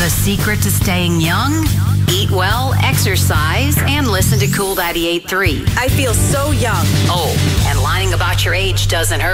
The secret to staying young? Eat well, exercise, and listen to Cool 98.3. I feel so young. Oh, and lying about your age doesn't hurt.